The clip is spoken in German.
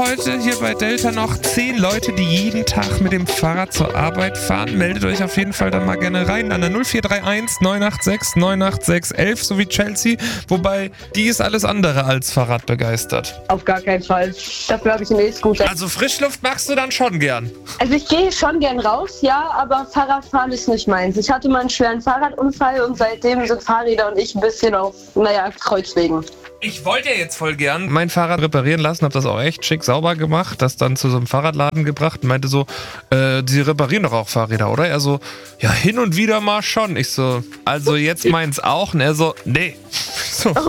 heute hier bei Delta noch 10 Leute, die jeden Tag mit dem Fahrrad zur Arbeit fahren. Meldet euch auf jeden Fall dann mal gerne rein an der 0431 986 986 11, so wie Chelsea. Wobei, die ist alles andere als Fahrrad begeistert. Auf gar keinen Fall. Dafür habe ich einen E-Scooter. Also Frischluft magst du dann schon gern? Also ich gehe schon gern raus, ja, aber Fahrradfahren ist nicht meins. Ich hatte mal einen schweren Fahrradunfall und seitdem sind Fahrräder und ich ein bisschen auf, Kreuzwegen. Ich wollte ja jetzt voll gern mein Fahrrad reparieren lassen, habe das auch echt schick sauber gemacht, das dann zu so einem Fahrradladen gebracht und meinte so, sie reparieren doch auch Fahrräder, oder? Er so, ja, hin und wieder mal schon. Ich so, also jetzt meins auch? Und er so, nee.